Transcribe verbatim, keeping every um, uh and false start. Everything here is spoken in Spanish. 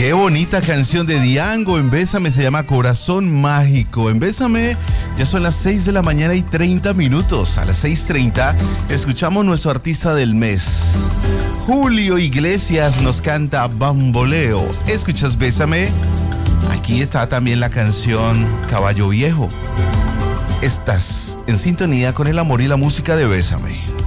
Qué bonita canción de Diango. En Bésame se llama Corazón Mágico. En Bésame ya son las seis de la mañana y treinta minutos. A las seis treinta escuchamos nuestro artista del mes. Julio Iglesias nos canta Bamboleo. ¿Escuchas Bésame? Aquí está también la canción Caballo Viejo. Estás en sintonía con el amor y la música de Bésame.